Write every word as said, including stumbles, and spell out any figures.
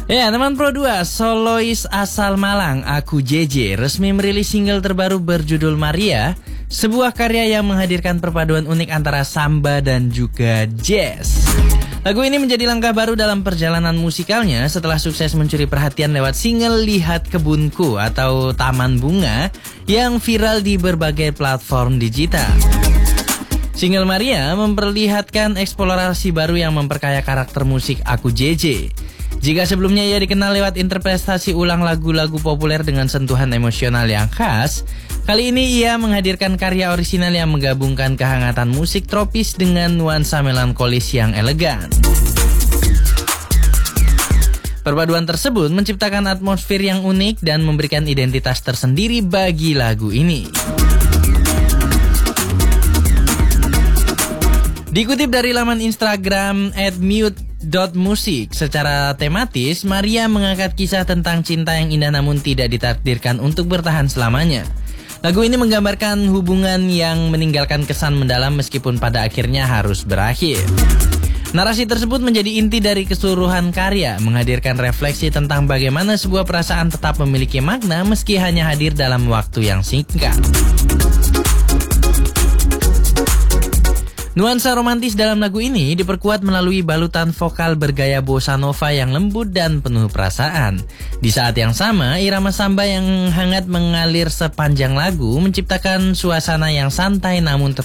Ya, teman Pro dua, solois asal Malang, Aku J J, resmi merilis single terbaru berjudul Maria, sebuah karya yang menghadirkan perpaduan unik antara samba dan juga jazz. Lagu ini menjadi langkah baru dalam perjalanan musikalnya setelah sukses mencuri perhatian lewat single Lihat Kebunku atau Taman Bunga yang viral di berbagai platform digital. Single Maria memperlihatkan eksplorasi baru yang memperkaya karakter musik Aku J J. Jika sebelumnya ia dikenal lewat interpretasi ulang lagu-lagu populer dengan sentuhan emosional yang khas, kali ini ia menghadirkan karya orisinal yang menggabungkan kehangatan musik tropis dengan nuansa melankolis yang elegan. Perpaduan tersebut menciptakan atmosfer yang unik dan memberikan identitas tersendiri bagi lagu ini. Dikutip dari laman Instagram at mute dot music, secara tematis, Maria mengangkat kisah tentang cinta yang indah namun tidak ditakdirkan untuk bertahan selamanya. Lagu ini menggambarkan hubungan yang meninggalkan kesan mendalam meskipun pada akhirnya harus berakhir. Narasi tersebut menjadi inti dari keseluruhan karya, menghadirkan refleksi tentang bagaimana sebuah perasaan tetap memiliki makna meski hanya hadir dalam waktu yang singkat. Nuansa romantis dalam lagu ini diperkuat melalui balutan vokal bergaya bossa nova yang lembut dan penuh perasaan. Di saat yang sama, irama samba yang hangat mengalir sepanjang lagu menciptakan suasana yang santai namun tetap